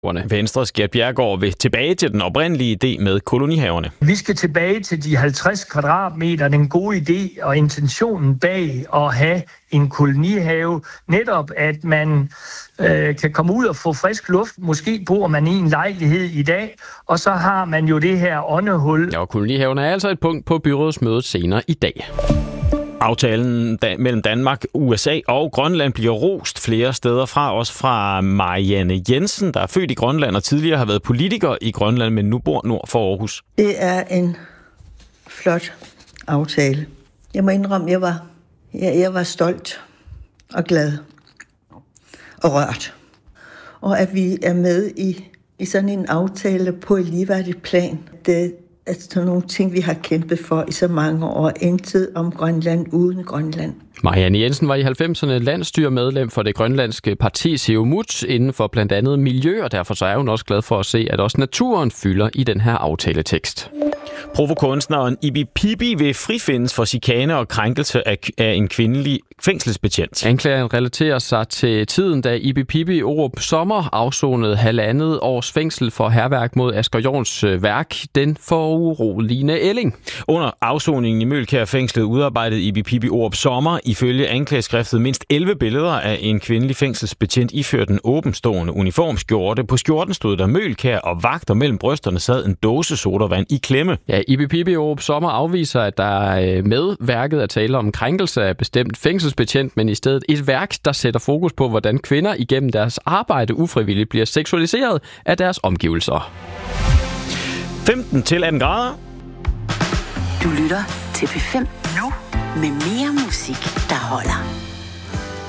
Venstres Gert Bjerregaard vil tilbage til den oprindelige idé med kolonihaverne. Vi skal tilbage til de 50 kvadratmeter, den gode idé og intentionen bag at have en kolonihave. Netop, at man kan komme ud og få frisk luft. Måske bor man i en lejlighed i dag, og så har man jo det her åndehul. Ja, og kolonihaven er altså et punkt på byrådsmødet senere i dag. Aftalen mellem Danmark, USA og Grønland bliver rost flere steder fra, også fra Marianne Jensen, der er født i Grønland og tidligere har været politiker i Grønland, men nu bor nord for Aarhus. Det er en flot aftale. Jeg må indrømme, jeg var stolt og glad og rørt. Og at vi er med i sådan en aftale på et ligeværdigt plan. Det er sådan nogle ting, vi har kæmpet for i så mange år. Intet om Grønland uden Grønland. Marianne Jensen var i 90'erne landsstyremedlem for det grønlandske parti Siumut inden for blandt andet miljø, og derfor så er hun også glad for at se, at også naturen fylder i den her aftaletekst. Provokunstneren Ibi Pibi vil frifindes for chikane og krænkelse af en kvindelig fængselsbetjent. Anklageren relaterer sig til tiden, da Ibi Pibi Orup Sommer afsonede 1,5 års fængsel for hærværk mod Asger Jorns værk, Den foruroligende ælling. Under afsoningen i Møgelkær fængslet udarbejdede Ibi Pibi Orup Sommer ifølge anklageskriftet mindst 11 billeder af en kvindelig fængselsbetjent iført en åbenstående uniformskjorte. På skjorten stod der Møgelkær, og vagter mellem brysterne sad en dåse sodavand i klemme. Ja, Ibi Pibi Orup Sommer afviser, at der med værket er tale om krænkelse af bestemt fængselsbetjent, men i stedet et værk, der sætter fokus på, hvordan kvinder igennem deres arbejde ufrivilligt bliver seksualiseret af deres omgivelser. 15 til 18 grader. Du lytter til P5 nu med mere musik, der holder.